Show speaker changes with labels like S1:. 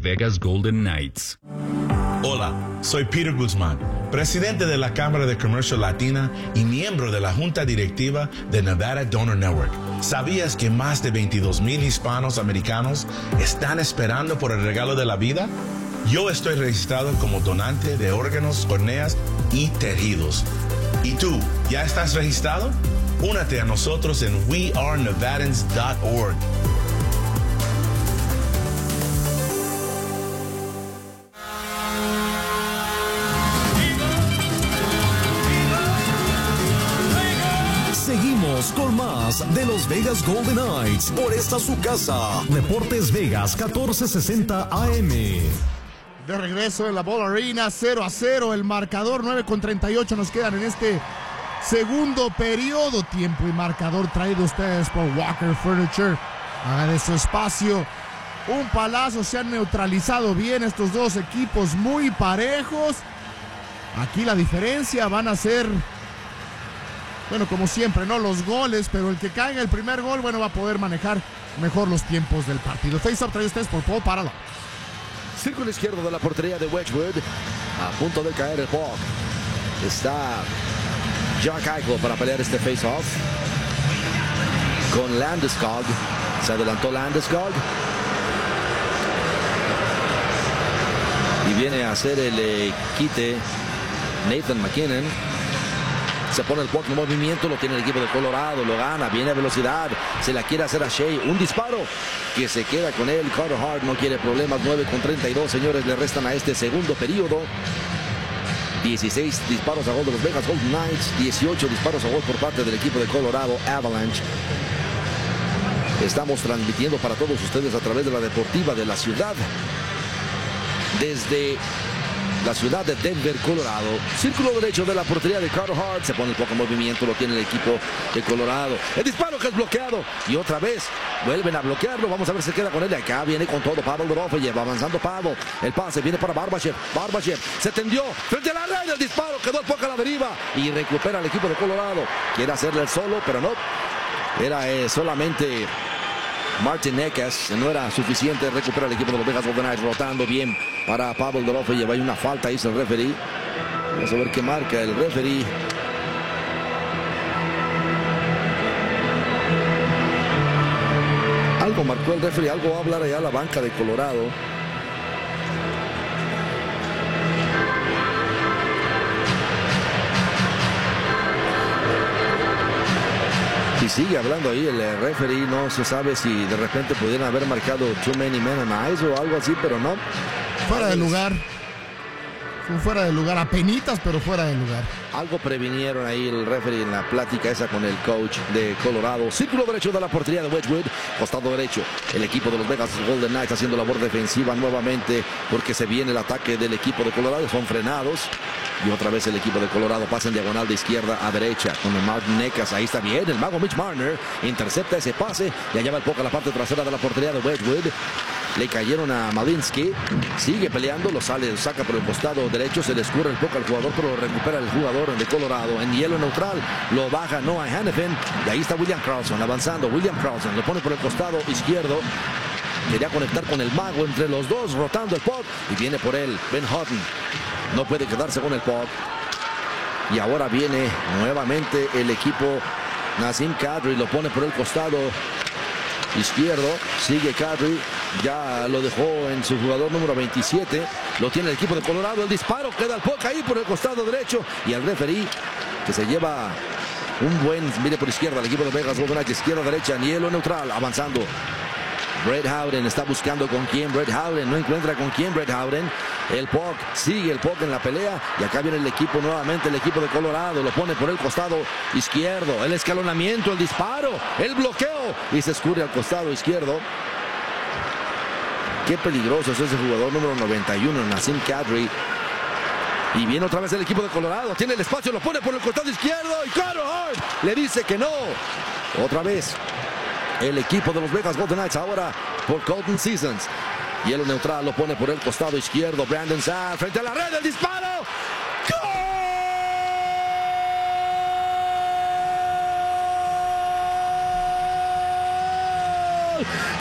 S1: Vegas Golden Knights.
S2: Hola, soy Peter Guzmán, presidente de la Cámara de Comercio Latina y miembro de la Junta Directiva de Nevada Donor Network. ¿Sabías que más de 22,000 hispanos americanos están esperando por el regalo de la vida? Yo estoy registrado como donante de órganos, córneas y tejidos. ¿Y tú, ya estás registrado? Únete a nosotros en wearenevadans.org.
S3: Seguimos con más de los Vegas Golden Knights por esta su casa. Deportes Vegas 1460 AM.
S4: De regreso en la Ball Arena, 0-0, el marcador, 9:38 nos quedan en este segundo periodo. Tiempo y marcador traído a ustedes por Walker Furniture. Haga de su espacio un palazo. Se han neutralizado bien estos dos equipos, muy parejos. Aquí la diferencia van a ser, bueno, como siempre, ¿no? Los goles, pero el que caiga el primer gol, bueno, va a poder manejar mejor los tiempos del partido. Face-up traído a ustedes por Paul Paralo.
S5: Círculo izquierdo de la portería de Wedgwood. A punto de caer el puck. Está Jack Eichel para pelear este face-off. Con Landeskog. Se adelantó Landeskog. Y viene a hacer el quite Nathan MacKinnon. Se pone el puck en movimiento, lo tiene el equipo de Colorado, lo gana, viene a velocidad, se la quiere hacer a Shea, un disparo que se queda con él. Carter Hart no quiere problemas, 9:32, señores, le restan a este segundo periodo. 16 disparos a gol de los Vegas Golden Knights, 18 disparos a gol por parte del equipo de Colorado Avalanche. Estamos transmitiendo para todos ustedes a través de la Deportiva de la Ciudad, desde la ciudad de Denver, Colorado. Círculo derecho de la portería de Carter Hart. Se pone el poco en movimiento, lo tiene el equipo de Colorado. El disparo que es bloqueado. Y otra vez vuelven a bloquearlo. Vamos a ver si se queda con él. Acá viene con todo Pavel Dorofeyev. Avanzando Pavel. El pase viene para Barbashev. Barbashev se tendió frente a la red. El disparo quedó el poco a la deriva. Y recupera el equipo de Colorado. Quiere hacerle el solo, pero no. Era solamente Martin Necas, no era suficiente. Recupera el equipo de los Vegas Golden Knights, rotando bien para Pavel Dorofeyev. Hay una falta, hizo el referee. Vamos a ver qué marca el referee. Algo marcó el referee, algo va a hablar allá a la banca de Colorado. Y sigue hablando ahí el referee. No se sabe si de repente pudieran haber marcado too many men on ice o algo así, pero no.
S4: Fuera de lugar. Fue fuera de lugar, apenitas, pero fuera de lugar.
S5: Algo previnieron ahí el referee en la plática esa con el coach de Colorado. Círculo derecho de la portería de Wedgwood. Costado derecho, el equipo de los Vegas Golden Knights haciendo labor defensiva nuevamente porque se viene el ataque del equipo de Colorado. Son frenados. Y otra vez el equipo de Colorado pasa en diagonal de izquierda a derecha con el Martin Necas. Ahí está bien, el mago Mitch Marner intercepta ese pase. Le lleva el poco a la parte trasera de la portería de Wedgwood. Le cayeron a Malinsky. Sigue peleando, lo saca por el costado derecho. Se le escurre el poco al jugador, pero lo recupera el jugador de Colorado. En hielo neutral lo baja Noah Hannafin. Y ahí está William Karlsson avanzando. William Karlsson lo pone por el costado izquierdo. Quería conectar con el mago entre los dos, rotando el puck. Y viene por él Ben Hutton. No puede quedarse con el puck. Y ahora viene nuevamente el equipo. Nazem Kadri lo pone por el costado izquierdo. Sigue Kadri. Ya lo dejó en su jugador número 27. Lo tiene el equipo de Colorado. El disparo queda el puck ahí por el costado derecho. Y el referee que se lleva un buen mire por izquierda. El equipo de Vegas Golden Knights, izquierda derecha. En hielo neutral. Avanzando. Brett Howden está buscando con quién. Brett Howden no encuentra con quién. Brett Howden. El puck, sigue el puck en la pelea. Y acá viene el equipo nuevamente, el equipo de Colorado. Lo pone por el costado izquierdo. El escalonamiento, el disparo, el bloqueo. Y se escurre al costado izquierdo. Qué peligroso es ese jugador número 91, Nazem Kadri. Y viene otra vez el equipo de Colorado. Tiene el espacio, lo pone por el costado izquierdo. Y Carter Hart le dice que no. Otra vez el equipo de los Vegas Golden Knights ahora por Colton Seasons. Hielo neutral lo pone por el costado izquierdo. Brandon Saad frente a la red. El disparo. ¡Gol!